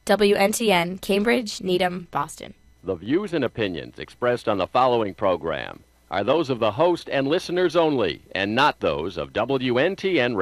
WNTN, Cambridge, Needham, Boston. The views and opinions expressed on the following program are those of the host and listeners only, and not those of WNTN